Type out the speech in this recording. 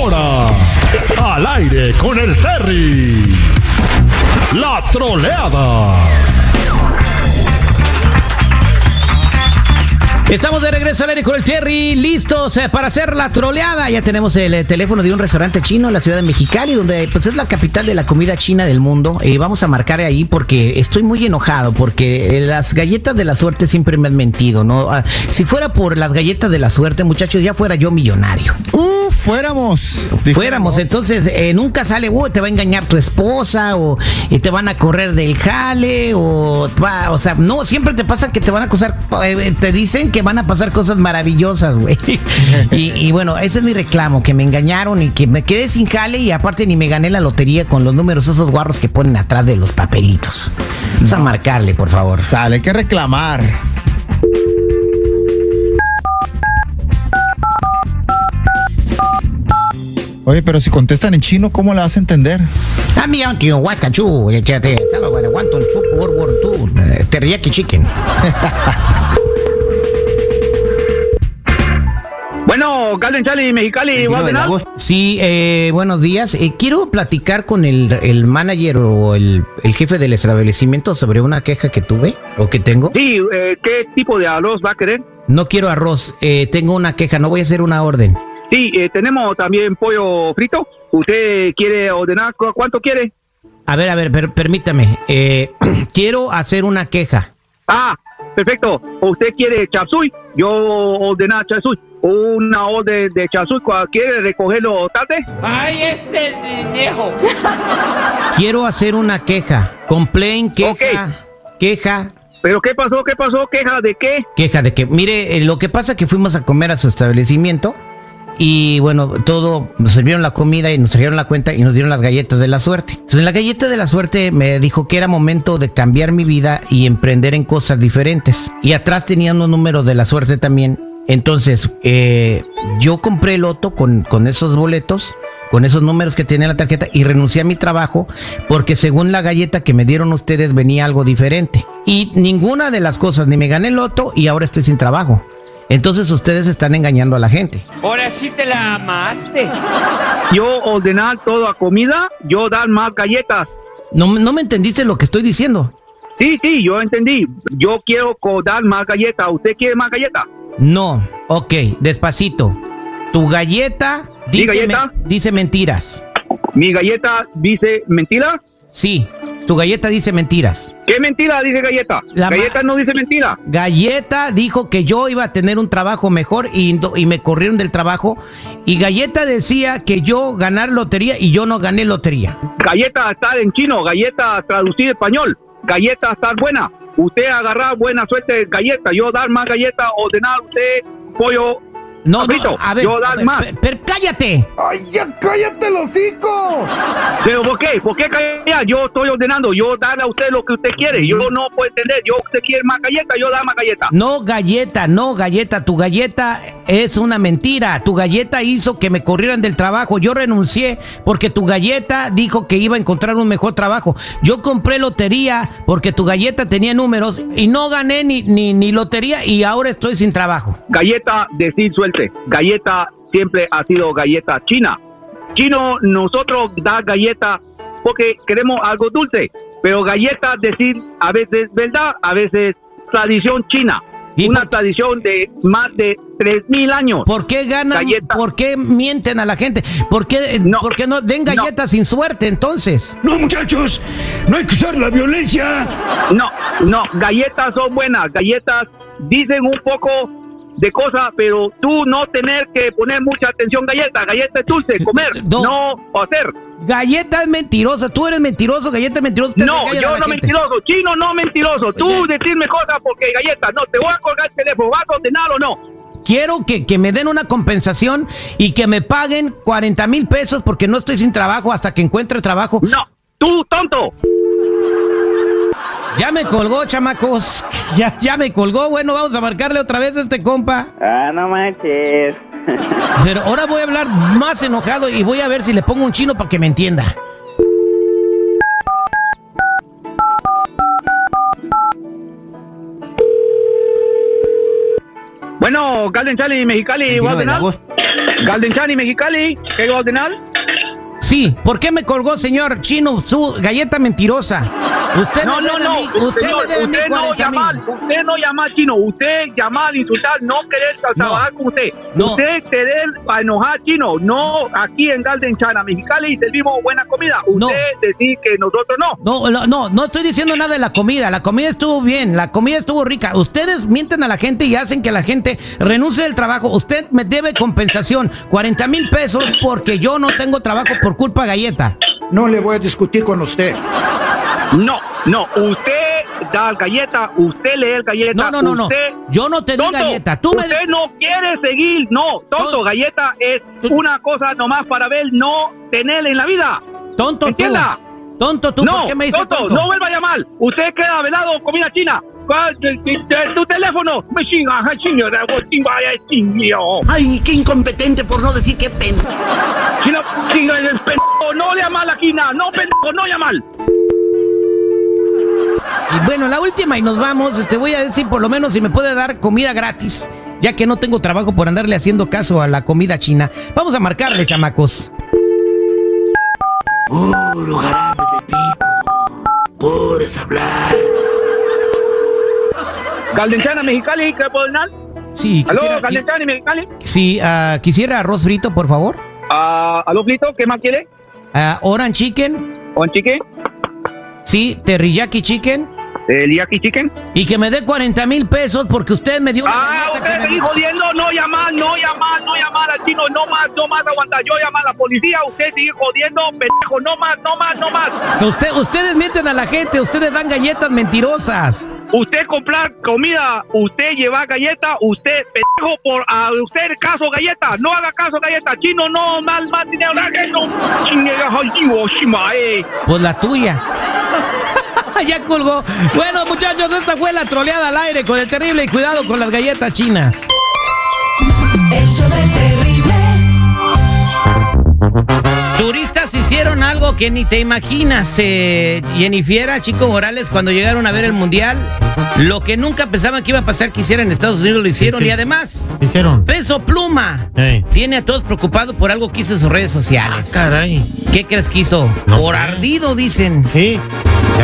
ahora, al aire con el Terry, la troleada. Estamos de regreso al aire con el Terry, listos para hacer la troleada. Ya tenemos el teléfono de un restaurante chino en la ciudad de Mexicali, donde pues es la capital de la comida china del mundo. Vamos a marcar ahí porque estoy muy enojado, porque las galletas de la suerte siempre me han mentido, ¿no? Si fuera por las galletas de la suerte, muchachos, ya fuera yo millonario. Fuéramos, entonces nunca sale, te va a engañar tu esposa, o te van a correr del jale, o sea, no, siempre te pasa que te van a acusar, te dicen que van a pasar cosas maravillosas, güey. Y bueno, ese es mi reclamo, que me engañaron y que me quedé sin jale, y aparte ni me gané la lotería con los números esos guarros que ponen atrás de los papelitos. Vamos a marcarle, por favor. Sale, hay que reclamar. Oye, pero si contestan en chino, ¿cómo la vas a entender? Teriyaki chicken. Bueno, Calden Chali, Mexicali, Sí, buenos días. Quiero platicar con el manager o el jefe del establecimiento sobre una queja que tuve o que tengo. Sí, ¿qué tipo de arroz va a querer? No quiero arroz, tengo una queja, no voy a hacer una orden. Sí, tenemos también pollo frito. ¿Usted quiere ordenar? ¿Cuánto quiere? A ver, permítame. Quiero hacer una queja. Ah, perfecto. ¿Usted quiere chop suey? Yo ordenar chop suey. Una orden de chop suey. ¿Quiere recogerlo tarde? ¡Ay, viejo! Quiero hacer una queja. Complaint, queja, okay. Queja. ¿Pero qué pasó? ¿Queja de qué? Queja de que, mire, lo que pasa es que fuimos a comer a su establecimiento. Y bueno, nos sirvieron la comida y nos trajeron la cuenta y nos dieron las galletas de la suerte. Entonces, en la galleta de la suerte me dijo que era momento de cambiar mi vida y emprender en cosas diferentes. Y atrás tenía unos números de la suerte también. Entonces, yo compré el loto con esos boletos, con esos números que tenía en la tarjeta, y renuncié a mi trabajo porque según la galleta que me dieron ustedes venía algo diferente. Y ninguna de las cosas, ni me gané el loto y ahora estoy sin trabajo. Entonces ustedes están engañando a la gente. Ahora sí te la amaste. Yo ordenar toda comida, yo dar más galletas. No me entendiste lo que estoy diciendo. Sí, yo entendí. Yo quiero dar más galletas. ¿Usted quiere más galletas? No, ok, despacito. Tu galleta dice mentiras. ¿Mi galleta dice mentiras? Sí, tu galleta dice mentiras. ¿Qué mentira dice Galleta? Galleta no dice mentira. Galleta dijo que yo iba a tener un trabajo mejor y me corrieron del trabajo. Y Galleta decía que yo ganar lotería y yo no gané lotería. Galleta está en chino, Galleta traducir español. Galleta está buena. Usted agarrar buena suerte galleta. Yo dar más galleta, ordenar usted pollo. No, a ver, yo dar más. Pero cállate. ¡Ay, ya cállate el hocico! ¿Pero por qué? ¿Por qué callar? Yo estoy ordenando. Yo darle a usted lo que usted quiere. Yo no puedo entender. Usted quiere más galleta, yo dar más galleta. No, galleta. Tu galleta es una mentira. Tu galleta hizo que me corrieran del trabajo. Yo renuncié porque tu galleta dijo que iba a encontrar un mejor trabajo. Yo compré lotería porque tu galleta tenía números y no gané ni lotería y ahora estoy sin trabajo. Galleta decir suerte. Galleta siempre ha sido galleta china. Chino, nosotros da galleta porque queremos algo dulce, pero galleta decir a veces verdad, a veces tradición china. Una tradición de más de 3,000 años. ¿Por qué ganan? Galleta. ¿Por qué mienten a la gente? ¿Por qué no den galletas sin suerte entonces? No, muchachos, no hay que usar la violencia. No, galletas son buenas. Galletas dicen un poco de cosas, pero tú no tener que poner mucha atención. Galleta es dulce, comer, no hacer. Galleta es mentirosa, tú eres mentiroso, Galleta es mentiroso. No, yo no mentiroso, chino no mentiroso. Tú decirme cosas porque Galleta, no, te voy a colgar el teléfono, ¿vas a ordenar o no? Quiero que me den una compensación y que me paguen 40,000 pesos porque no estoy sin trabajo hasta que encuentre trabajo. No, tú tonto. Ya me colgó, chamacos. Ya me colgó. Bueno, vamos a marcarle otra vez a este compa. Ah, no manches. Pero ahora voy a hablar más enojado y voy a ver si le pongo un chino para que me entienda. Bueno, Calden Chali, Mexicali, ¿vas a ordenar? Golden China Mexicali, ¿qué va a ordenar? Sí, ¿por qué me colgó, señor Chino, su galleta mentirosa? Usted No, me no, debe no, a mí, usted me debe a mí usted no 40,000. llamar, usted no llamar, Chino, usted llamar, insultar, no querer trabajar con usted. No. Usted querer para enojar, Chino, no aquí en Golden China Mexicali servimos buena comida. No. Usted decir que nosotros no. No estoy diciendo nada de la comida estuvo bien, la comida estuvo rica. Ustedes mienten a la gente y hacen que la gente renuncie del trabajo. Usted me debe compensación, 40,000 pesos porque yo no tengo trabajo por culpa de Galleta. No le voy a discutir con usted. No, usted da galleta, usted lee el galleta. No, usted, yo no te di tonto, galleta. Usted no quiere seguir, no, tonto, Tonto. galleta es una cosa nomás para ver, no tener en la vida. Tonto ¿Entienda? tú. Tonto tú, No, ¿por qué me dices tonto? no vuelva a llamar. Usted queda velado comida china. Tu teléfono. Ay, qué incompetente por no decir qué pena. Chino, el pendejo, no llamar la quina. No, pendejo, no llamar. Y bueno, la última y nos vamos. Voy a decir por lo menos si me puede dar comida gratis, ya que no tengo trabajo por andarle haciendo caso a la comida china. Vamos a marcarle, chamacos. Puro jarabe de pico. Puedes hablar. Golden China Mexicali, ¿qué puedo dar? Sí, ¿Aló, quisiera, Golden China Mexicali? sí, quisiera arroz frito, por favor. ¿Aló, Flito? ¿Qué más quiere? Orange chicken. ¿Un chicken? Sí, teriyaki chicken. ¿El yaki chicken? Y que me dé 40,000 pesos porque usted me dio una galleta usted que me me jodiendo, no llamar al chino, no más aguantar, yo llamar a la policía, usted sigue jodiendo, pendejo, no más. Ustedes mienten a la gente, ustedes dan galletas mentirosas. Usted comprar comida, usted lleva galleta, usted, pendejo, por a usted caso galleta, no haga caso galleta, chino, no, más dinero, Pues la tuya. Ya colgó. Bueno, muchachos, esta fue la troleada al aire con el terrible y cuidado con las galletas chinas. El show del terrible. Turistas hicieron algo que ni te imaginas, Jennifer, Chico Morales, cuando llegaron a ver el Mundial, lo que nunca pensaban que iba a pasar que hicieran en Estados Unidos lo hicieron. Sí. Y además, Hicieron. Peso Pluma tiene a todos preocupados por algo que hizo en sus redes sociales. Caray. ¿Qué crees que hizo? No Por sé. ardido, dicen. Sí.